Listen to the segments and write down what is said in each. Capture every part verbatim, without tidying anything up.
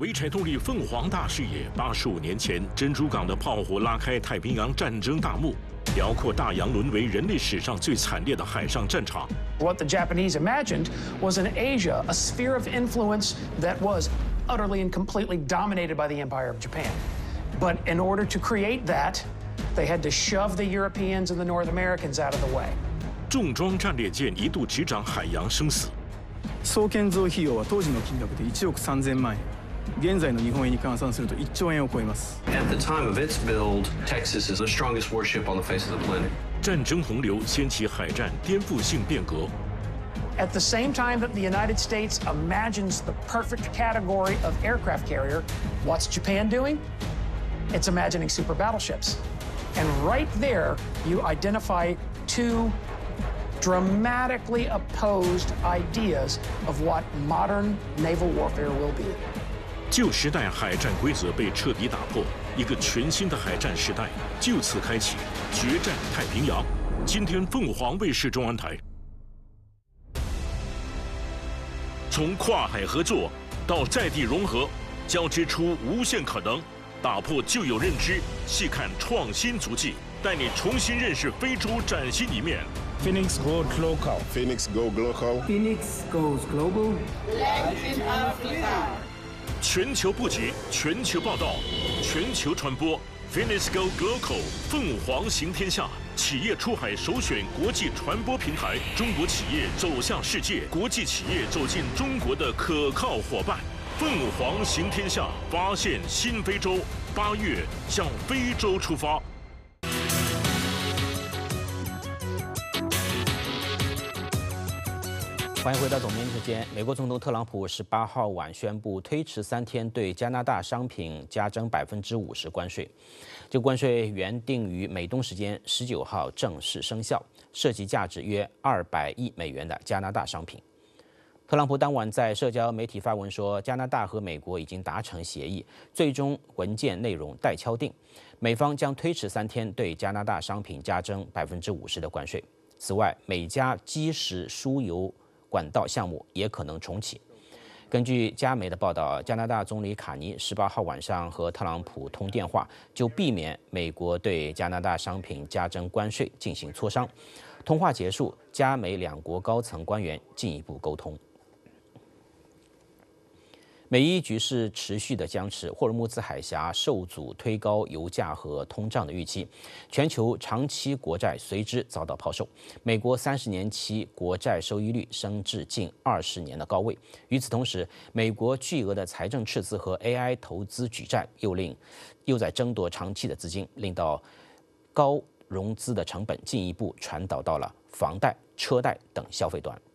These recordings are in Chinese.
潍柴动力凤凰大视野，八十五年前珍珠港的炮火拉开太平洋战争大幕，辽阔大洋沦为人类史上最惨烈的海上战场。 What the Japanese imagined was an Asia, a sphere of influence that was utterly and completely dominated by the Empire of Japan. But in order to create that, they had to shove the Europeans and the North Americans out of the way. 重装战列舰一度执掌海洋生死。 総建造費用は当時の金額でいちおくさんぜんまん円。現在の日本円に換算するといっちょう円を超えます。 At the time of its build, Texas is the strongest warship on the face of the planet. 战争洪流掀起海战颠覆性变革。 At the same time that the United States imagines the perfect category of aircraft carrier, what's Japan doing? It's imagining super battleships. And right there, you identify two dramatically opposed ideas of what modern naval warfare will be. 旧时代海战规则被彻底打破，一个全新的海战时代就此开启，决战太平洋。今天凤凰卫视中文台。从跨海合作到在地融合，交织出无限可能，打破旧有认知，细看创新足迹，带你重新认识非洲崭新一面。 Phoenix goes local. Phoenix go global. Phoenix goes global. Land in Africa. 全球布局，全球报道，全球传播。Phoenix Go Global， 凤凰行天下，企业出海首选国际传播平台，中国企业走向世界，国际企业走进中国的可靠伙伴。凤凰行天下，发现新非洲。八月向非洲出发。 欢迎回到总编时间。美国总统特朗普十八号晚宣布推迟三天对加拿大商品加征百分之五十关税。这个关税原定于美东时间十九号正式生效，涉及价值约二百亿美元的加拿大商品。特朗普当晚在社交媒体发文说，加拿大和美国已经达成协议，最终文件内容待敲定，美方将推迟三天对加拿大商品加征百分之五十的关税。此外，美加基石输油管道项目也可能重启。根据加媒的报道，加拿大总理卡尼十八号晚上和特朗普通电话，就避免美国对加拿大商品加征关税进行磋商。通话结束，加美两国高层官员进一步沟通。美伊局势持续的僵持，霍尔木兹海峡受阻，推高油价和通胀的预期，全球长期国债随之遭到抛售。美国三十年期国债收益率升至近二十年的高位。与此同时，美国巨额的财政赤字和 A I 投资举债又令又在争夺长期的资金，令到高融资的成本进一步传导到了房贷、车贷等消费端。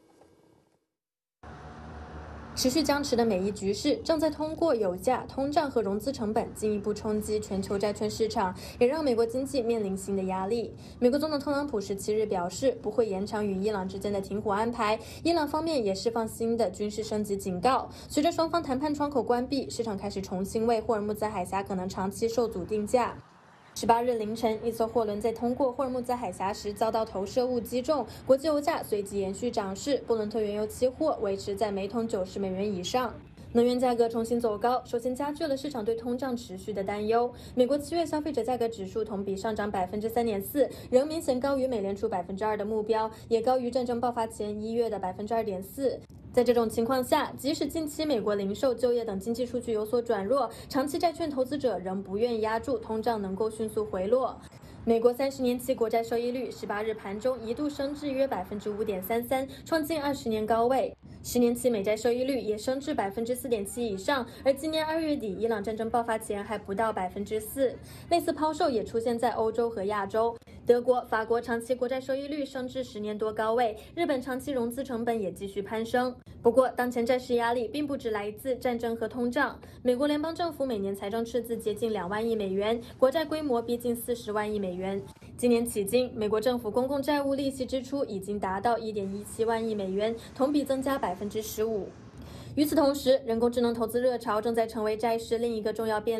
持续僵持的美伊局势正在通过油价、通胀和融资成本进一步冲击全球债券市场，也让美国经济面临新的压力。美国总统特朗普十七日表示，不会延长与伊朗之间的停火安排。伊朗方面也释放新的军事升级警告。随着双方谈判窗口关闭，市场开始重新为霍尔木兹海峡可能长期受阻定价。十八日凌晨，一艘货轮在通过霍尔木兹海峡时遭到投射物击中，国际油价随即延续涨势，布伦特原油期货维持在每桶九十美元以上。能源价格重新走高，首先加剧了市场对通胀持续的担忧。美国七月消费者价格指数同比上涨百分之三点四，仍明显高于美联储百分之二的目标，也高于战争爆发前一月的百分之二点四。在这种情况下，即使近期美国零售、就业等经济数据有所转弱，长期债券投资者仍不愿压住通胀能够迅速回落。美国三十年期国债收益率十八日盘中一度升至约百分之五点三三，创近二十年高位。十年期美债收益率也升至百分之四点七以上，而今年二月底伊朗战争爆发前还不到百分之四。类似抛售也出现在欧洲和亚洲。德国、法国长期国债收益率升至十年多高位，日本长期融资成本也继续攀升。不过，当前债市压力并不只来自战争和通胀。美国联邦政府每年财政赤字接近两万亿美元，国债规模逼近四十万亿美元。今年迄今，美国政府公共债务利息支出已经达到一点一七万亿美元，同比增加百分之十五。与此同时，人工智能投资热潮正在成为债市另一个重要变